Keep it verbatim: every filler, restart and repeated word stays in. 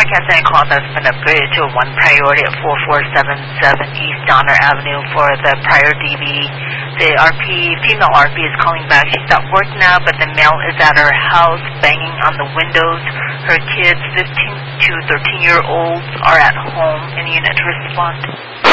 canceling a call that's been upgraded to a one priority at four four seven seven East Donner Avenue for the prior D B. The R P, female R P is calling back. She's at work now, but the male is at her house banging on the windows. Her kids, fifteen to thirteen year olds, are at home. Any unit to respond?